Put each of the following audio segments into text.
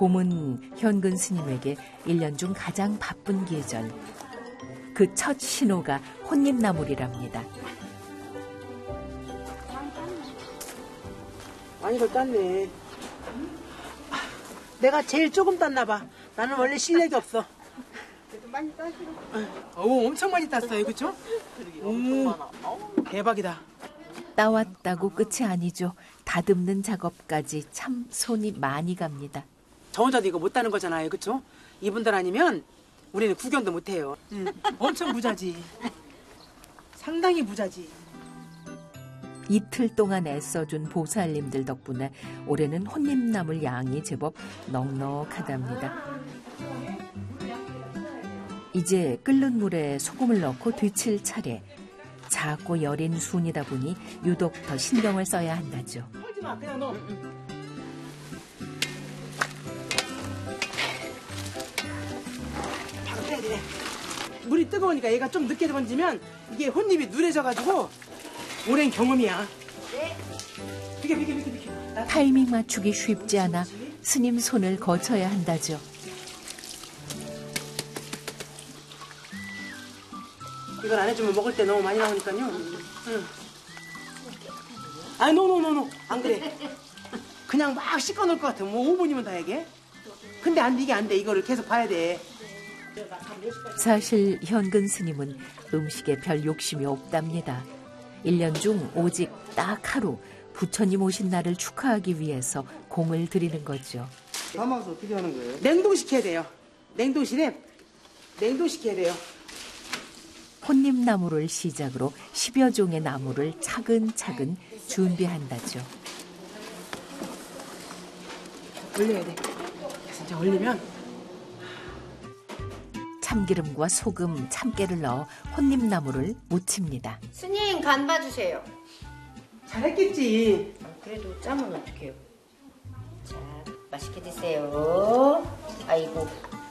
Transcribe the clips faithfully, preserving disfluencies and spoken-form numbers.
봄은 현근 스님에게 일 년 중 가장 바쁜 계절. 그 첫 신호가 혼잎나물이랍니다. 많이 걸 땄네. 내가 제일 조금 땄나 봐. 나는 원래 실력이 없어. 많이 따시고. 오, 엄청 많이 땄어요, 그렇죠? 오, 대박이다. 따왔다고 끝이 아니죠. 다듬는 작업까지 참 손이 많이 갑니다. 저 혼자도 이거 못 따는 거잖아요, 그렇죠? 이분들 아니면 우리는 구경도 못 해요. 응. 엄청 부자지. 상당히 부자지. 이틀 동안 애써준 보살님들 덕분에 올해는 혼잎나물 양이 제법 넉넉하답니다. 이제 끓는 물에 소금을 넣고 뒤칠 차례. 작고 여린 순이다 보니 유독 더 신경을 써야 한다죠. 털지 마, 그냥 넣어. 바로 빼야 돼. 물이 뜨거우니까 얘가 좀 늦게 던지면 이게 혼잎이 누래져가지고 오랜 경험이야. 네. 비켜, 비켜, 비켜, 비켜. 타이밍 맞추기 쉽지 않아 스님 손을 거쳐야 한다죠. 이걸 안 해주면 먹을 때 너무 많이 나오니까요. 응. 아, 노노노노. 안 그래. 그냥 막 씻어 놓을 것 같아. 뭐 오 분이면 다 이게. 근데 안 돼, 이게 안 돼. 이거를 계속 봐야 돼. 사실 현근 스님은 음식에 별 욕심이 없답니다. 일 년 중 오직 딱 하루 부처님 오신 날을 축하하기 위해서 공을 들이는 거죠. 담아서 어떻게 하는 거예요? 냉동시켜야 돼요. 냉동실에 냉동시켜야 돼요. 혼잎나무를 시작으로 십여 종의 나무를 차근차근 준비한다죠. 올려야 돼. 진짜 올리면 참기름과 소금, 참깨를 넣어 혼잎나무를 무칩니다. 스님 간 봐주세요. 잘했겠지. 그래도 짬은 어떡해요? 자, 맛있게 드세요. 아이고.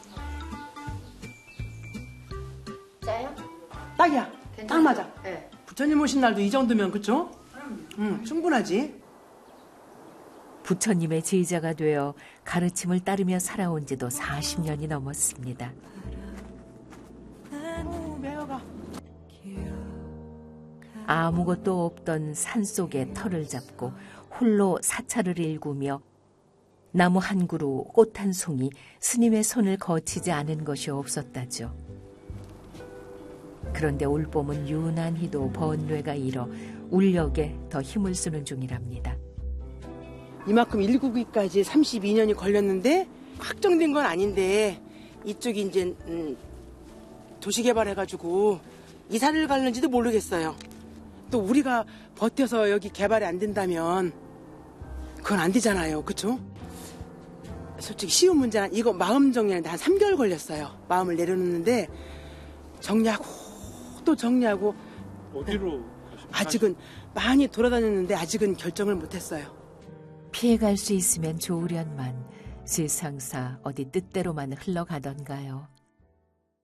짜요? 딱이야. 괜찮아요? 딱 맞아. 네. 부처님 오신 날도 이 정도면 그쵸? 응, 충분하지. 부처님의 제자가 되어 가르침을 따르며 살아온 지도 사십 년이 넘었습니다. 오, 매어가. 아무것도 없던 산속에 터를 잡고 홀로 사찰을 일구며 나무 한 그루, 꽃 한 송이 스님의 손을 거치지 않은 것이 없었다죠. 그런데 올봄은 유난히도 번뇌가 일어 울력에 더 힘을 쓰는 중이랍니다. 이만큼 일구기까지 삼십이 년이 걸렸는데 확정된 건 아닌데 이쪽이 이제 음, 도시개발해가지고 이사를 갈는지도 모르겠어요. 또 우리가 버텨서 여기 개발이 안 된다면 그건 안 되잖아요. 그쵸? 솔직히 쉬운 문제는 이거 마음 정리하는데 한 삼 개월 걸렸어요. 마음을 내려놓는데 정리하고 또 정리하고 어디로 아직은 많이 돌아다녔는데 아직은 결정을 못했어요. 피해갈 수 있으면 좋으련만 세상사 어디 뜻대로만 흘러가던가요.